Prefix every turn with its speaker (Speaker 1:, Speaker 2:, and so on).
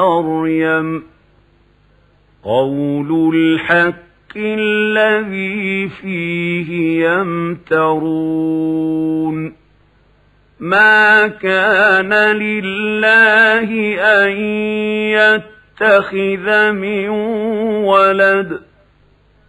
Speaker 1: مريم قول الحق الذي فيه يمترون ما كان لله أن يتخذ من ولد